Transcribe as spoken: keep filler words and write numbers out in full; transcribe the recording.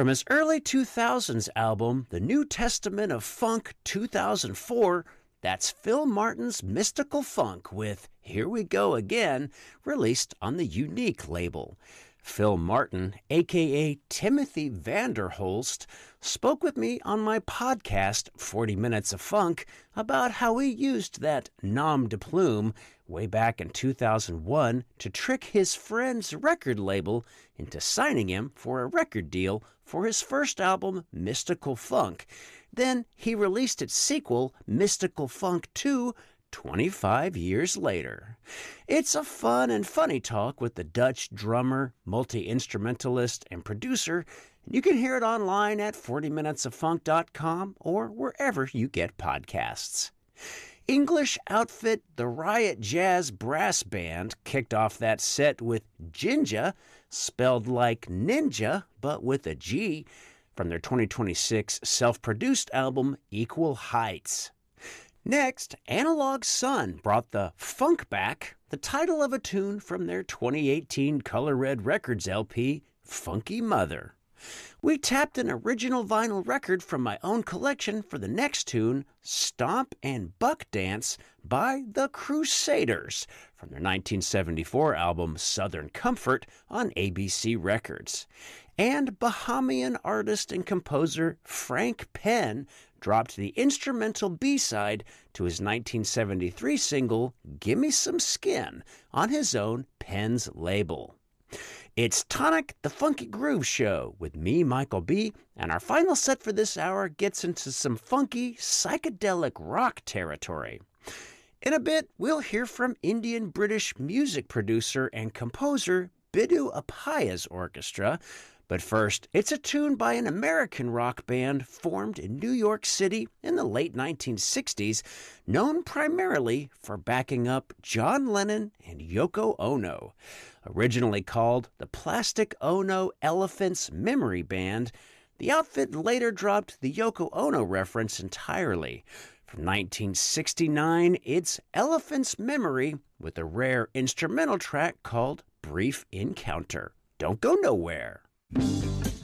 From his early two thousands album, The New Testament of Funk two thousand four, that's Phil Martin's Mystical Funk with Here We Go Again, released on the Unique label. Phil Martin, aka Timothy Vanderholst, spoke with me on my podcast, forty minutes of Funk, about how he used that nom de plume way back in two thousand one to trick his friend's record label into signing him for a record deal for his first album, Mystical Funk. Then he released its sequel, Mystical Funk two, twenty-five years later. It's a fun and funny talk with the Dutch drummer, multi-instrumentalist, and producer. You can hear it online at forty minutes of funk dot com or wherever you get podcasts. English outfit the Riot Jazz Brass Band kicked off that set with Jinja, spelled like ninja, but with a G, from their twenty twenty-six self-produced album, Equal Heights. Next, Analog Sun brought the funk back, the title of a tune from their twenty eighteen Color Red Records L P, Funky Mother. We tapped an original vinyl record from my own collection for the next tune, Stomp and Buck Dance by The Crusaders, from their nineteen seventy-four album Southern Comfort on A B C Records. And Bahamian artist and composer Frank Penn dropped the instrumental B-side to his nineteen seventy-three single, Gimme Some Skin, on his own Penn's label. It's Tonic the Funky Groove Show with me, Michael B., and our final set for this hour gets into some funky, psychedelic rock territory. In a bit, we'll hear from Indian-British music producer and composer Biddu Appaya's orchestra. But first, it's a tune by an American rock band formed in New York City in the late nineteen sixties, known primarily for backing up John Lennon and Yoko Ono. Originally called the Plastic Ono Elephants Memory Band, the outfit later dropped the Yoko Ono reference entirely. From nineteen sixty-nine, it's Elephants Memory with a rare instrumental track called Brief Encounter. Don't go nowhere.